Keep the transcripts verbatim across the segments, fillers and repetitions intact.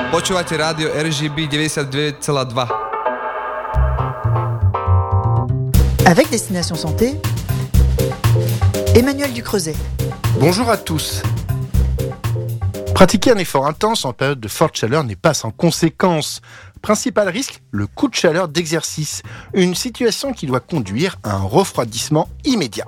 Počúvate rádio er gé bé deväťdesiatdva celá dva. Avec Destination Santé, Emmanuel Ducreuset. Bonjour à tous. Pratiquer un effort intense en période de forte chaleur n'est pas sans conséquences. Principal risque, le coup de chaleur d'exercice. Une situation qui doit conduire à un refroidissement immédiat.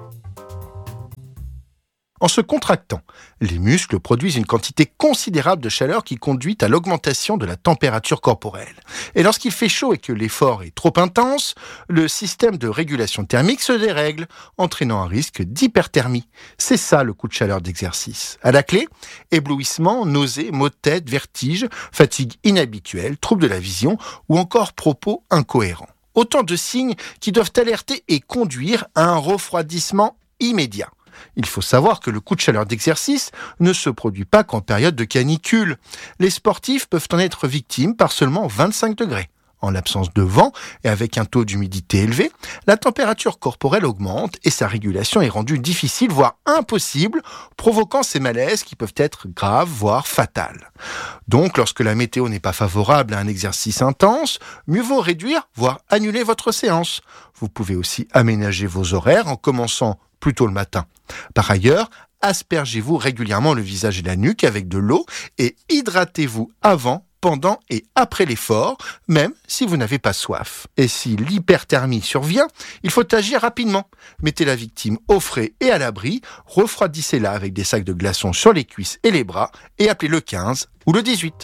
En se contractant, les muscles produisent une quantité considérable de chaleur qui conduit à l'augmentation de la température corporelle. Et lorsqu'il fait chaud et que l'effort est trop intense, le système de régulation thermique se dérègle, entraînant un risque d'hyperthermie. C'est ça le coup de chaleur d'exercice. À la clé, éblouissement, nausées, maux de tête, vertiges, fatigue inhabituelle, troubles de la vision ou encore propos incohérents. Autant de signes qui doivent alerter et conduire à un refroidissement immédiat. Il faut savoir que le coup de chaleur d'exercice ne se produit pas qu'en période de canicule. Les sportifs peuvent en être victimes par seulement vingt-cinq degrés. En l'absence de vent et avec un taux d'humidité élevé, la température corporelle augmente et sa régulation est rendue difficile, voire impossible, provoquant ces malaises qui peuvent être graves, voire fatales. Donc, lorsque la météo n'est pas favorable à un exercice intense, mieux vaut réduire, voire annuler votre séance. Vous pouvez aussi aménager vos horaires en commençant plus tôt le matin. Par ailleurs, aspergez-vous régulièrement le visage et la nuque avec de l'eau et hydratez-vous avant, pendant et après l'effort, même si vous n'avez pas soif. Et si l'hyperthermie survient, il faut agir rapidement. Mettez la victime au frais et à l'abri, refroidissez-la avec des sacs de glaçons sur les cuisses et les bras et appelez le quinze ou le dix-huit.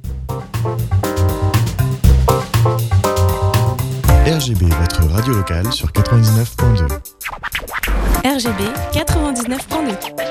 R G B, votre radio locale sur quatre-vingt-dix-neuf point deux. R G B quatre-vingt-dix-neuf point deux.